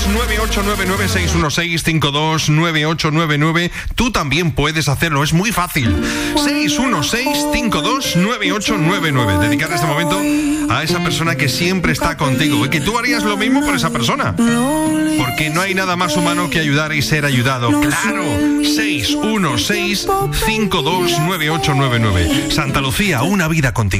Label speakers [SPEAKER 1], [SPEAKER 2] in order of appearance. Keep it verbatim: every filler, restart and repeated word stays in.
[SPEAKER 1] nueve ocho nueve nueve, seis uno seis, cinco dos nueve ocho nueve nueve. Tú también puedes hacerlo, es muy fácil. seis uno seis, cinco dos nueve ocho nueve nueve. Dedicar este momento a esa persona que siempre está contigo y que tú harías lo mismo por esa persona. Porque no hay nada más humano que ayudar y ser ayudado. ¡Claro! seis uno seis, cinco dos nueve ocho nueve nueve. Santa Lucía, una vida contigo.